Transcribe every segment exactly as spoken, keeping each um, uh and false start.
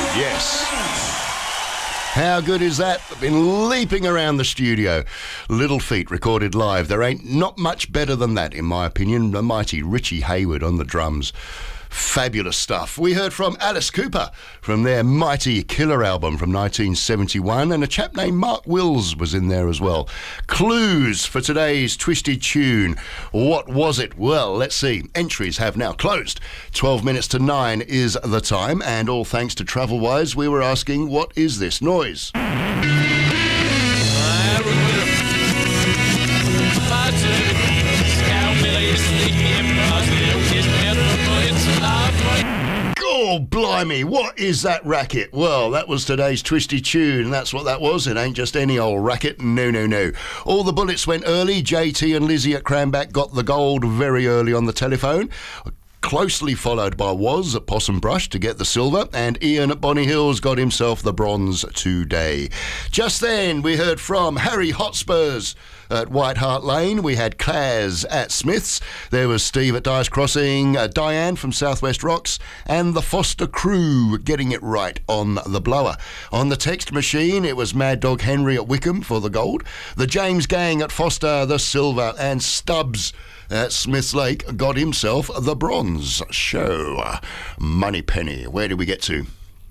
Yes. How good is that? I've been leaping around the studio. Little Feat recorded live. There ain't not much better than that, in my opinion. The mighty Richie Hayward on the drums. Fabulous stuff. We heard from Alice Cooper from their mighty Killer album from nineteen seventy-one, and a chap named Mark Wills was in there as well. Clues for today's Twisted Tune. What was it? Well, let's see. Entries have now closed. twelve minutes to nine is the time, and all thanks to Travelwise, we were asking, what is this noise? Oh, blimey, what is that racket? Well, that was today's Twisty Tune, and that's what that was. It ain't just any old racket. No, no, no. All the bullets went early. J T and Lizzie at Cranback got the gold very early on the telephone. Closely followed by Woz at Possum Brush to get the silver, and Ian at Bonny Hills got himself the bronze today. Just then, we heard from Harry Hotspurs at White Hart Lane. We had Claz at Smiths. There was Steve at Dyer's Crossing, uh, Diane from Southwest Rocks, and the Foster crew getting it right on the blower. On the text machine, it was Mad Dog Henry at Wickham for the gold, the James Gang at Foster the silver, and Stubbs at Smiths Lake got himself the bronze. Show Moneypenny. Where did we get to?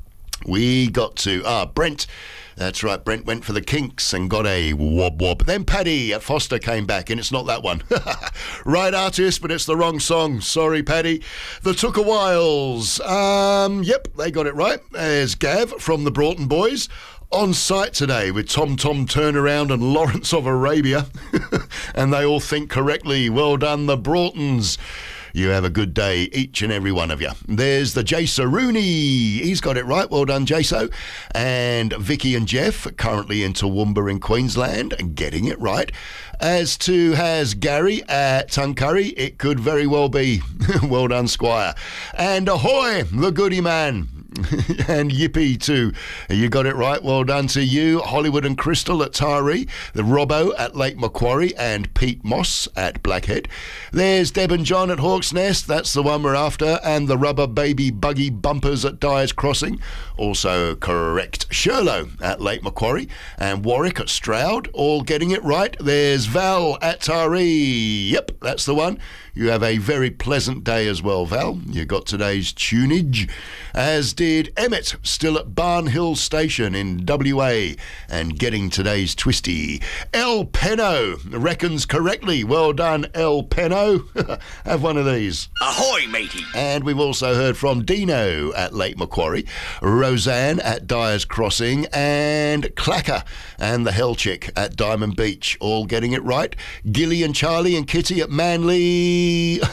We got to ah Brent. That's right, Brent went for the Kinks and got a wob wob. Then Paddy at Foster came back, and it's not that one. Right artist, but it's the wrong song. Sorry, Paddy. The Took-a-Whiles. Um, yep, they got it right. There's Gav from the Broughton Boys. On site today with Tom Tom Turnaround and Lawrence of Arabia. And they all think correctly. Well done, the Broughtons. You have a good day, each and every one of you. There's the Jaso Rooney. He's got it right. Well done, Jaso. And Vicky and Jeff, currently in Toowoomba in Queensland, getting it right. As to has Gary at Tuncurry, it could very well be. Well done, Squire. And ahoy, the goody man. And yippee too. You got it right. Well done to you. Hollywood and Crystal at Taree, the Robbo at Lake Macquarie, and Pete Moss at Blackhead. There's Deb and John at Hawk's Nest. That's the one we're after. And the Rubber Baby Buggy Bumpers at Dyer's Crossing. Also correct. Sherlow at Lake Macquarie and Warwick at Stroud. All getting it right. There's Val at Taree. Yep, that's the one. You have a very pleasant day as well, Val. You got today's tunage, as did Emmett, still at Barn Hill Station in W A, and getting today's twisty. El Peno reckons correctly. Well done, El Peno. Have one of these. Ahoy, matey. And we've also heard from Dino at Lake Macquarie, Roseanne at Dyer's Crossing, and Clacker and the Hell Chick at Diamond Beach. All getting it right. Gilly and Charlie and Kitty at Manly.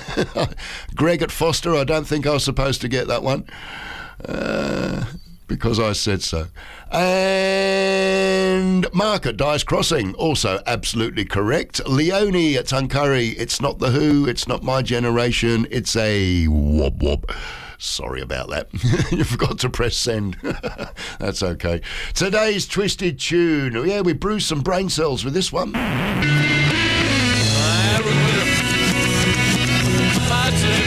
Greg at Foster, I don't think I was supposed to get that one. Uh, because I said so. And Mark at Dyer's Crossing, also absolutely correct. Leonie at Tuncurry, it's not The Who, it's not My Generation, it's a wob wob. Sorry about that. You forgot to press send. That's okay. Today's Twisted Tune. Yeah, we bruised some brain cells with this one. I